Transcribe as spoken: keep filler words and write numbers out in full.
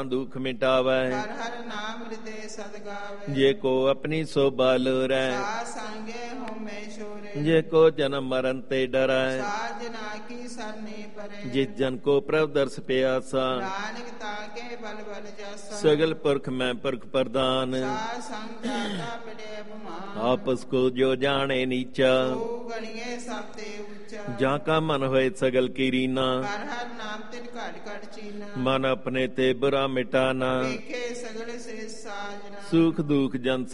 दुख मिटावै। हर हर नाम हृदय सद गावे। जे को अपनी शोभा लोरै। साध संगे होमे शोरे। जे को जन्म मरण ते डरै। साध जना की सरनी परे। जिस जन को प्रभ दर्श प्यासा। नानक ताके बल बल जासा। सगल पुरख में पुरख प्रधान। साध संग जाता बड़े अपमान। आपस को जो जाने नीचा। तो गणिये सब ते ऊंचा। जा का मन होए सगल की रीना। हर हर नाम तिन घट घट चीना। मन अपने ते बुरा मिटाना। देखे सगल से साजना। सुख दुख जन